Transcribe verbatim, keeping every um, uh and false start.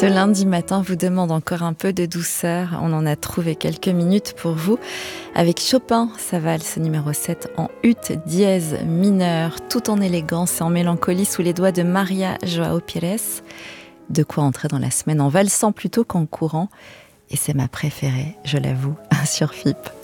ce lundi matin vous demande encore un peu de douceur. On en a trouvé quelques minutes pour vous avec Chopin, sa valse numéro sept en ut dièse mineur, tout en élégance et en mélancolie sous les doigts de Maria Joao Pires. De quoi entrer dans la semaine en valsant plutôt qu'en courant. Et c'est ma préférée, je l'avoue, sur F I P.